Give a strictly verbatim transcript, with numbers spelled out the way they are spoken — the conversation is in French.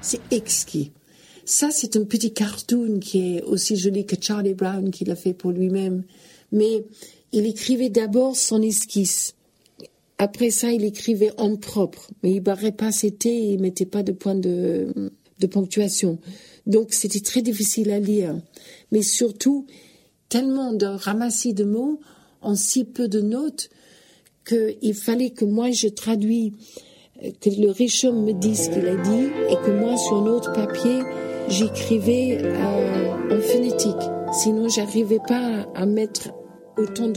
C'est exquis. Ça, c'est un petit cartoon qui est aussi joli que Charlie Brown qui l'a fait pour lui-même. Mais il écrivait d'abord son esquisse. Après ça, il écrivait en propre. Mais il barrait pas ses T et il mettait pas de point de, de ponctuation. Donc, c'était très difficile à lire. Mais surtout, tellement de ramassis de mots en si peu de notes qu'il fallait que moi, je traduis, que le Richomme me dise ce qu'il a dit et que moi, sur un autre papier, j'écrivais euh, en phonétique. Sinon, j'arrivais pas à mettre autant de